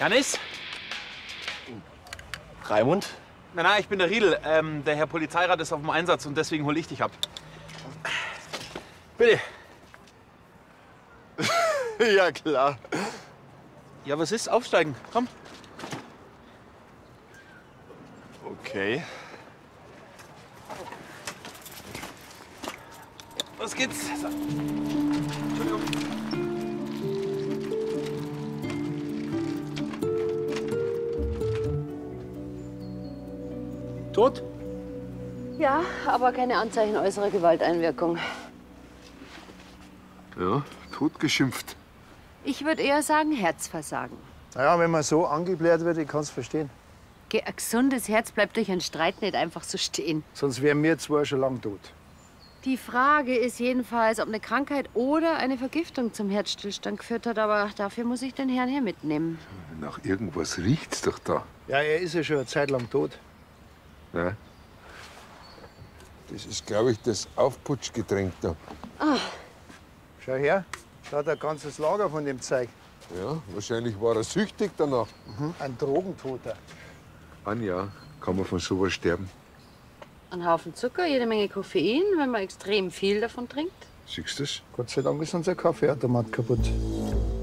Janis? Raimund? Nein, ich bin der Riedel. Der Herr Polizeirat ist auf dem Einsatz und deswegen hole ich dich ab. Bitte. Ja, klar. Ja, was ist? Aufsteigen. Komm. Okay. Los geht's. So. Entschuldigung. Tot? Ja, aber keine Anzeichen äußerer Gewalteinwirkung. Ja, totgeschimpft. Ich würde eher sagen Herzversagen. Naja, wenn man so angebläht wird, ich kann es verstehen. Ein gesundes Herz bleibt durch einen Streit nicht einfach so stehen. Sonst wären wir zwei schon lang tot. Die Frage ist jedenfalls, ob eine Krankheit oder eine Vergiftung zum Herzstillstand geführt hat. Aber dafür muss ich den Herrn hier mitnehmen. Nach irgendwas riecht's doch da. Ja, er ist ja schon eine Zeit lang tot. Ja. Das ist, glaube ich, das Aufputschgetränk da. Schau her, da hat ein ganzes Lager von dem Zeug. Ja, wahrscheinlich war er süchtig danach. Ein Drogentoter. Anja, kann man von sowas sterben? Ein Haufen Zucker, jede Menge Koffein, wenn man extrem viel davon trinkt. Siehst du das? Gott sei Dank ist unser Kaffeeautomat kaputt.